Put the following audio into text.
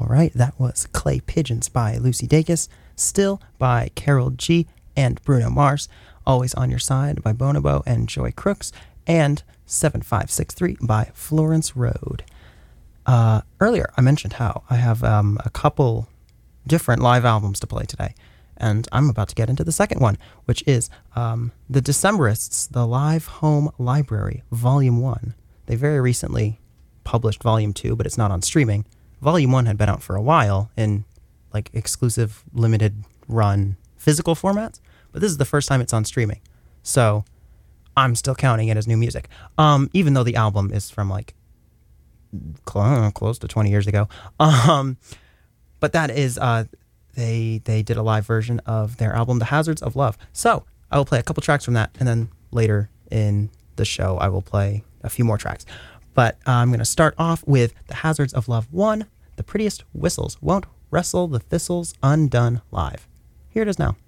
right, that was Clay Pigeons by Lucy Dacus, Still by Carol G and Bruno Mars, Always on Your Side by Bonobo and Joy Crooks, and 7563 by Florence Road. Earlier, I mentioned how I have a couple different live albums to play today, and I'm about to get into the second one, which is The Decemberists, The Live Home Library, Volume 1. They very recently published Volume 2, but it's not on streaming. Volume 1 had been out for a while in like exclusive limited run physical formats, but this is the first time it's on streaming. So I'm still counting it as new music. Even though the album is from like close to 20 years ago. But that is they did a live version of their album The Hazards of Love. So I will play a couple tracks from that, and then later in the show I will play a few more tracks. But I'm going to start off with The Hazards of Love 1, The Prettiest Whistles Won't Wrestle the Thistles Undone Live. Here it is now.